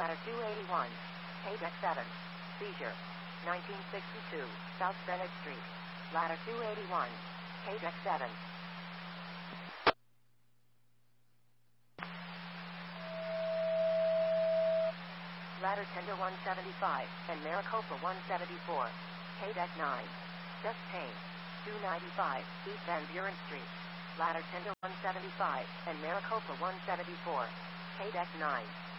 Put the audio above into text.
Ladder 281, K-Deck 7, seizure. 1962, South Bennett Street. Ladder 281, K-Deck 7. Ladder Tender 175 and Maricopa 174, K-Deck 9. Chest pain. 295, East Van Buren Street. Ladder Tender 175 and Maricopa 174, K-Deck 9.